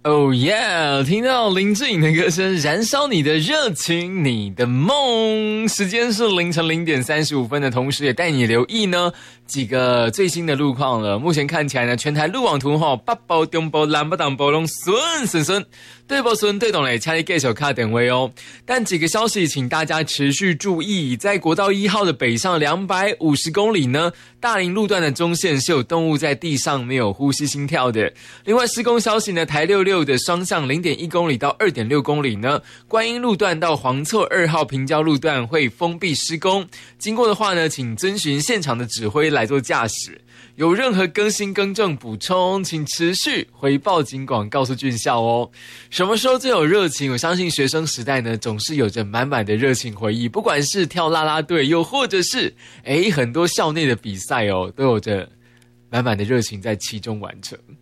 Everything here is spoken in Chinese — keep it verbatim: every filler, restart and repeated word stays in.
Oh yeah！ 听到林志颖的歌声，燃烧你的热情，你的梦。时间是凌晨零点三十五分的同时，也带你留意呢几个最新的路况了。目前看起来呢，全台路网图哈，北部、中部、南部、东部拢顺顺顺，对不顺对懂嘞，请你继续卡点位哦。但几个消息，请大家持续注意，在国道一号的北上两百五十公里呢，大林路段的中线是有动物在地上没有呼吸心跳的。另外施工消息呢，台六六的双向 零点一公里到 二点六公里呢，观音路段到黄厝二号平交路段会封闭施工，经过的话呢，请遵循现场的指挥来做驾驶。有任何更新更正补充，请持续回报警广告诉军校哦。什么时候最有热情？我相信学生时代呢，总是有着满满的热情回忆，不管是跳啦啦队，又或者是诶很多校内的比赛哦，都有着满满的热情在其中完成。